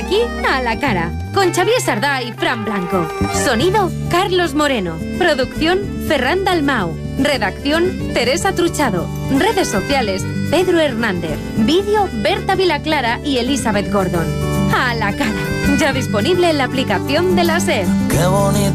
aquí a la cara, con Xavier Sardá y Fran Blanco. Sonido, Carlos Moreno. Producción, Ferran Dalmau. Redacción, Teresa Truchado. Redes sociales, Pedro Hernández. Vídeo, Berta Vilaclara y Elizabeth Gordon. A la cara, ya disponible en la aplicación de la SER. Qué bonito.